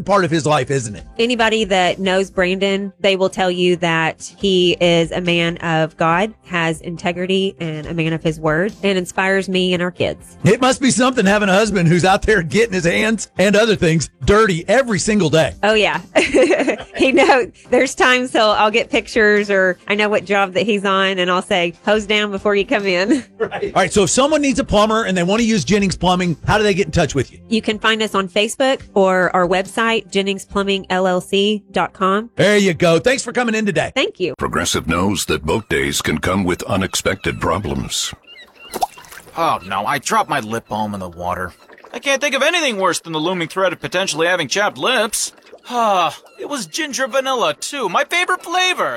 important part of his life, isn't it? Anybody that knows Brandon, they will tell you that he is a man of God, has integrity, and a man of his word, and inspires me and our kids. It must be something having a husband who's out there getting his hands and other things dirty every single day. Oh, yeah. He knows. There's times I'll get pictures, or I know what job that he's on, and I'll say, hose down before you come in. Right. All right. So if someone needs a plumber and they want to use Jennings Plumbing, how do they get in touch with you? You can find us on Facebook or our website, JenningsPlumbingLLC.com. There you go. Thanks for coming in today. Thank you. Progressive knows that boat days can come with unexpected problems. Oh no, I dropped my lip balm in the water. I can't think of anything worse than the looming threat of potentially having chapped lips. Ah, it was ginger vanilla too, my favorite flavor.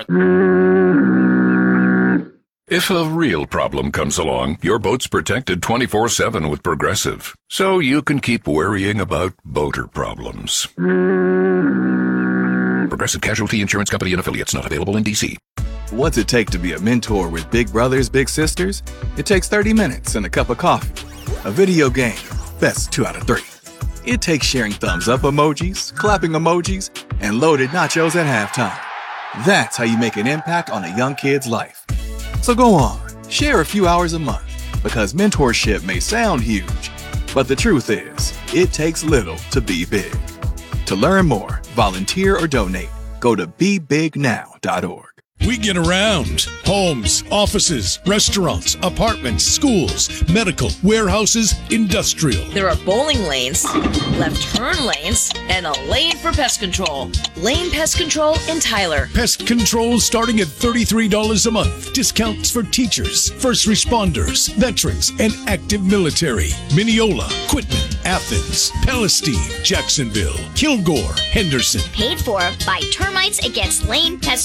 If a real problem comes along, your boat's protected 24/7 with Progressive, so you can keep worrying about boater problems. Progressive Casualty Insurance Company and Affiliates, not available in D.C. What's it take to be a mentor with big brothers, big sisters? It takes 30 minutes and a cup of coffee. A video game, best 2 out of 3. It takes sharing thumbs up emojis, clapping emojis, and loaded nachos at halftime. That's how you make an impact on a young kid's life. So go on, share a few hours a month, because mentorship may sound huge, but the truth is, it takes little to be big. To learn more, volunteer, or donate, go to bebignow.org. We get around. Homes, offices, restaurants, apartments, schools, medical, warehouses, industrial. There are bowling lanes, left turn lanes, and a lane for pest control. Lane Pest Control in Tyler. Pest control starting at $33 a month. Discounts for teachers, first responders, veterans, and active military. Mineola, Quitman, Athens, Palestine, Jacksonville, Kilgore, Henderson. Paid for by Termites Against Lane Pest